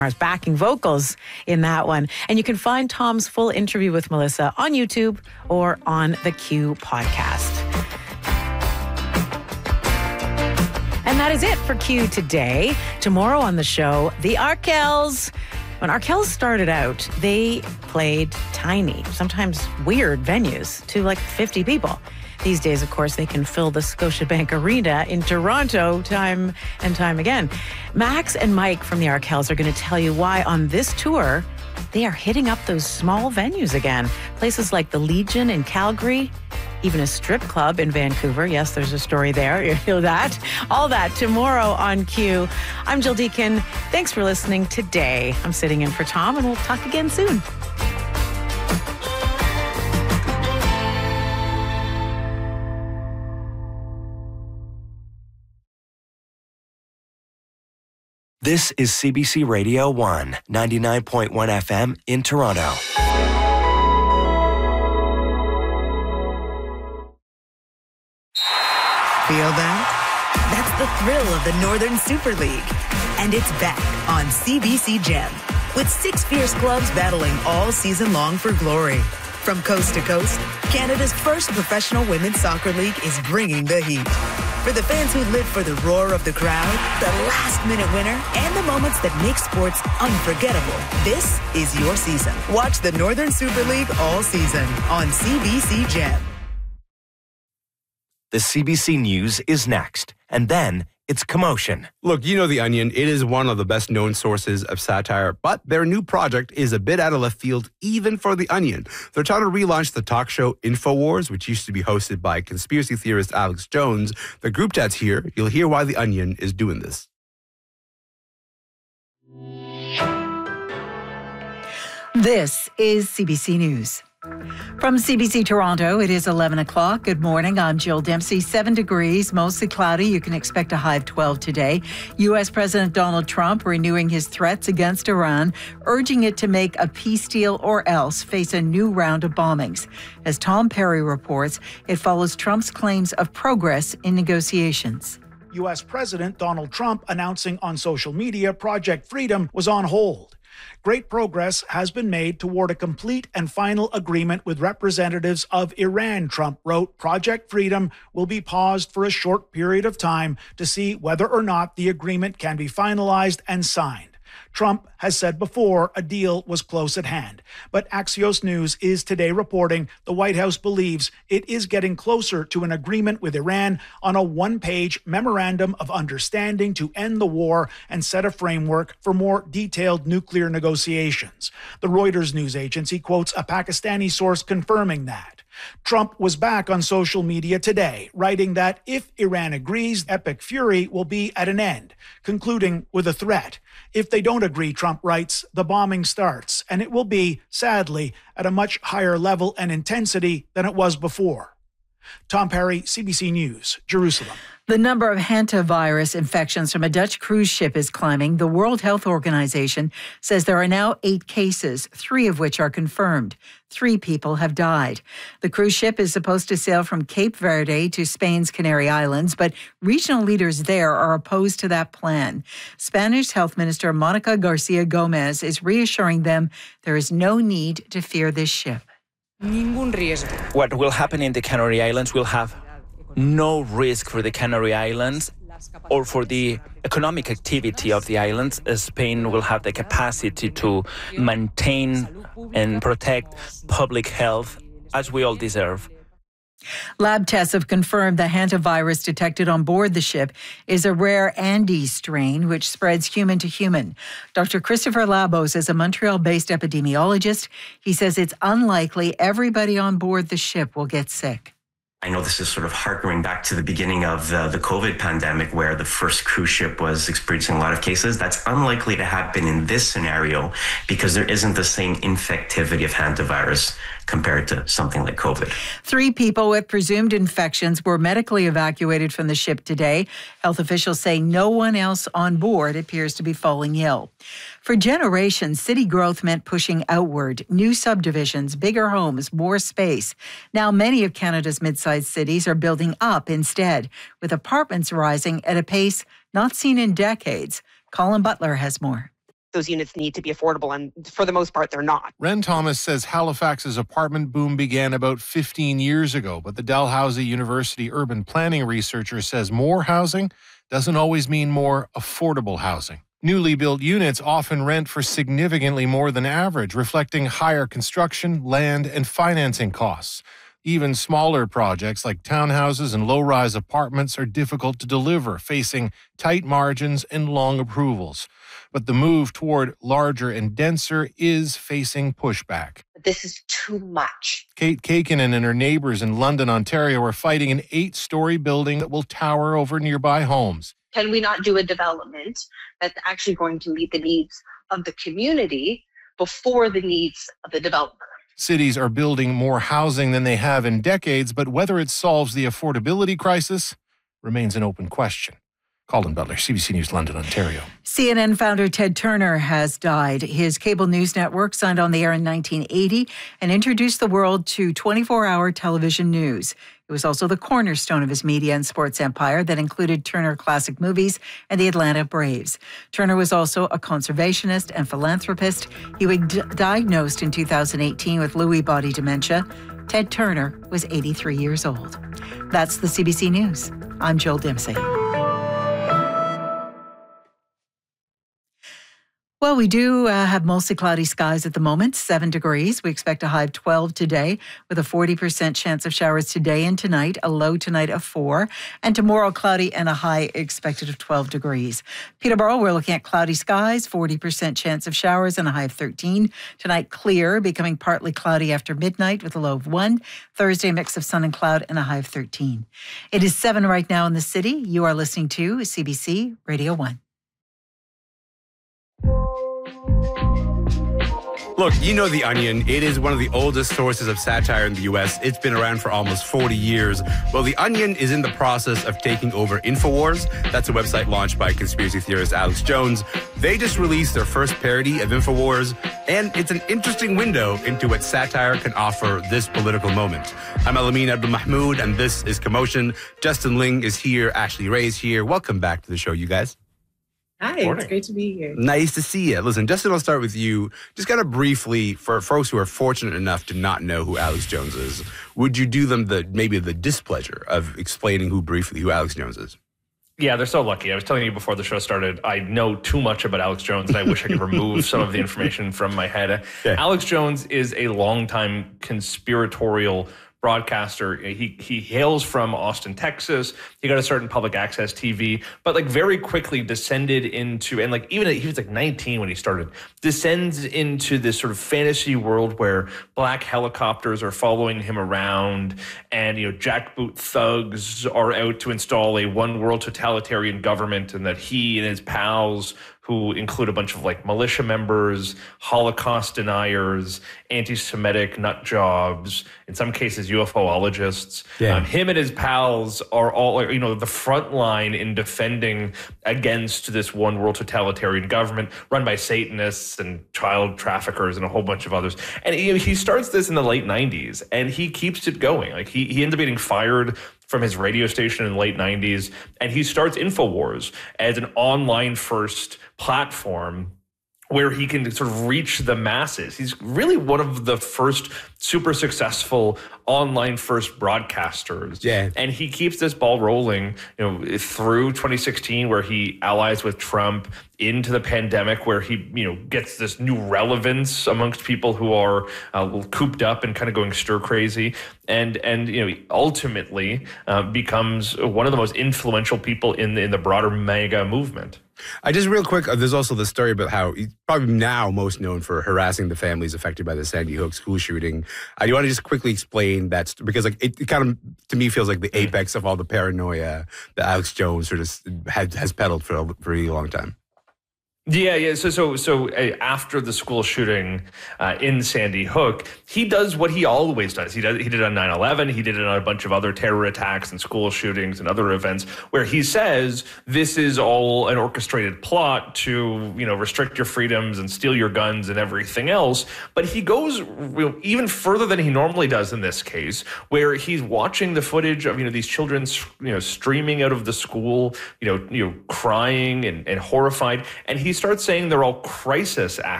backing vocals in that one. And you can find Tom's full interview with Melissa on YouTube or on the Q podcast. And that is it for Q today. Tomorrow on the show, the Arkells. When Arkells started out, they played tiny, sometimes weird venues to like 50 people. These days, of course, they can fill the Scotiabank Arena in Toronto time and time again. Max and Mike from the Arkells are going to tell you why on this tour, they are hitting up those small venues again. Places like the Legion in Calgary, even a strip club in Vancouver. Yes, there's a story there. You know that. All that tomorrow on Q. I'm Jill Deacon. Thanks for listening today. I'm sitting in for Tom, and we'll talk again soon. This is CBC Radio 1, 99.1 FM in Toronto. Feel that? That's the thrill of the Northern Super League. And it's back on CBC Gem, with 6 fierce clubs battling all season long for glory. From coast to coast, Canada's first professional women's soccer league is bringing the heat. For the fans who live for the roar of the crowd, the last-minute winner, and the moments that make sports unforgettable, this is your season. Watch the Northern Super League all season on CBC Gem. The CBC News is next, and then it's Commotion. Look, you know The Onion. It is one of the best-known sources of satire, but their new project is a bit out of left field even for The Onion. They're trying to relaunch the talk show InfoWars, which used to be hosted by conspiracy theorist Alex Jones. The group chat's here. You'll hear why The Onion is doing this. This is CBC News. From CBC Toronto, it is 11 o'clock. Good morning. I'm Jill Dempsey. 7 degrees, mostly cloudy. You can expect a high of 12 today. U.S. President Donald Trump renewing his threats against Iran, urging it to make a peace deal or else face a new round of bombings. As Tom Perry reports, it follows Trump's claims of progress in negotiations. U.S. President Donald Trump announcing on social media Project Freedom was on hold. Great progress has been made toward a complete and final agreement with representatives of Iran, Trump wrote. Project Freedom will be paused for a short period of time to see whether or not the agreement can be finalized and signed. Trump has said before a deal was close at hand, but Axios News is today reporting the White House believes it is getting closer to an agreement with Iran on a one-page memorandum of understanding to end the war and set a framework for more detailed nuclear negotiations. The Reuters news agency quotes a Pakistani source confirming that. Trump was back on social media today, writing that if Iran agrees, epic fury will be at an end, concluding with a threat. If they don't agree, Trump writes, the bombing starts, and it will be, sadly, at a much higher level and intensity than it was before. Tom Perry, CBC News, Jerusalem. The number of hantavirus infections from a Dutch cruise ship is climbing. The World Health Organization says there are now 8 cases, 3 of which are confirmed. 3 people have died. The cruise ship is supposed to sail from Cape Verde to Spain's Canary Islands, but regional leaders there are opposed to that plan. Spanish Health Minister Monica Garcia Gomez is reassuring them there is no need to fear this ship. What will happen in the Canary Islands will have no risk for the Canary Islands or for the economic activity of the islands. Spain will have the capacity to maintain and protect public health as we all deserve. Lab tests have confirmed the hantavirus detected on board the ship is a rare Andes strain which spreads human to human. Dr. Christopher Labos is a Montreal-based epidemiologist. He says it's unlikely everybody on board the ship will get sick. I know this is sort of harkening back to the beginning of the COVID pandemic where the first cruise ship was experiencing a lot of cases. That's unlikely to happen in this scenario because there isn't the same infectivity of hantavirus compared to something like COVID. 3 people with presumed infections were medically evacuated from the ship today. Health officials say no one else on board appears to be falling ill. For generations, city growth meant pushing outward, new subdivisions, bigger homes, more space. Now many of Canada's mid-sized cities are building up instead, with apartments rising at a pace not seen in decades. Colin Butler has more. those units need to be affordable, and for the most part, they're not. Ren Thomas says Halifax's apartment boom began about 15 years ago, but the Dalhousie University urban planning researcher says more housing doesn't always mean more affordable housing. Newly built units often rent for significantly more than average, reflecting higher construction, land, and financing costs. Even smaller projects like townhouses and low-rise apartments are difficult to deliver, facing tight margins and long approvals. But the move toward larger and denser is facing pushback. This is too much. Kate Kaikinen and her neighbors in London, Ontario are fighting an 8-story building that will tower over nearby homes. Can we not do a development that's actually going to meet the needs of the community before the needs of the developer? Cities are building more housing than they have in decades, but whether it solves the affordability crisis remains an open question. Colin Butler, CBC News, London, Ontario. CNN founder Ted Turner has died. His cable news network signed on the air in 1980 and introduced the world to 24-hour television news. It was also the cornerstone of his media and sports empire that included Turner Classic Movies and the Atlanta Braves. Turner was also a conservationist and philanthropist. He was diagnosed in 2018 with Lewy body dementia. Ted Turner was 83 years old. That's the CBC News. I'm Jill Dempsey. Well, we do have mostly cloudy skies at the moment, 7 degrees. We expect a high of 12 today with a 40% chance of showers today and tonight, a low tonight of 4. And tomorrow, cloudy and a high expected of 12 degrees. Peterborough, we're looking at cloudy skies, 40% chance of showers and a high of 13. Tonight, clear, becoming partly cloudy after midnight with a low of 1. Thursday, mix of sun and cloud and a high of 13. It is 7 right now in the city. You are listening to CBC Radio 1. Look, you know The Onion. It is one of the oldest sources of satire in the U.S. It's been around for almost 40 years. Well, The Onion is in the process of taking over InfoWars. That's a website launched by conspiracy theorist Alex Jones. They just released their first parody of InfoWars, and it's an interesting window into what satire can offer this political moment. I'm Alameen Abdul-Mahmoud, and this is Commotion. Justin Ling is here. Ashley Ray is here. Welcome back to the show, you guys. Hi, it's great to be here. Nice to see you. Listen, Justin, I'll start with you. Just kind of briefly, for folks who are fortunate enough to not know who Alex Jones is, would you do them maybe the displeasure of explaining who Alex Jones is? Yeah, they're so lucky. I was telling you before the show started, I know too much about Alex Jones, and I wish I could remove some of the information from my head. Yeah. Alex Jones is a longtime conspiratorial broadcaster. He hails from Austin, Texas. He got to start in public access TV, but very quickly descended into, and even he was 19 when he started, descends into this sort of fantasy world where black helicopters are following him around, and jackboot thugs are out to install a one world totalitarian government, and that he and his pals, who include a bunch of militia members, Holocaust deniers, anti-Semitic nut jobs, in some cases UFOologists. Yeah. Him and his pals are all, the front line in defending against this one world totalitarian government run by Satanists and child traffickers and a whole bunch of others. And he starts this in the late 90s, and he keeps it going. He ends up getting fired from his radio station in the late 90s, and he starts InfoWars as an online-first platform where he can sort of reach the masses. He's really one of the first super successful online first broadcasters. Yeah. And he keeps this ball rolling, through 2016, where he allies with Trump, into the pandemic, where he, gets this new relevance amongst people who are cooped up and kind of going stir crazy, and ultimately becomes one of the most influential people in the broader MAGA movement. I just real quick, there's also the story about how he's probably now most known for harassing the families affected by the Sandy Hook school shooting. Do you want to just quickly explain that? Because it kind of, to me, feels like the apex of all the paranoia that Alex Jones sort of has peddled for a really long time. Yeah. So after the school shooting in Sandy Hook, he does what he always does. He did it on 9/11. He did it on a bunch of other terror attacks and school shootings and other events, where he says this is all an orchestrated plot to restrict your freedoms and steal your guns and everything else. But he goes even further than he normally does in this case, where he's watching the footage of these children streaming out of the school, crying and horrified, and he he starts saying they're all crisis actors.